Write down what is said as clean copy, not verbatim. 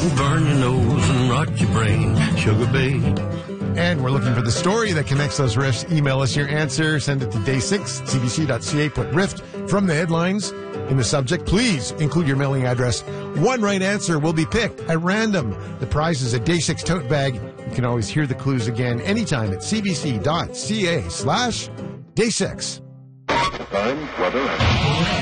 will burn your nose and rot your brain. Sugar Babe. And we're looking for the story that connects those riffs. Email us your answer. Send it to day6, cbc.ca. Put riff from the headlines in the subject. Please include your mailing address. One right answer will be picked at random. The prize is a Day 6 tote bag. You can always hear the clues again anytime at cbc.ca/day6. Time, weather, and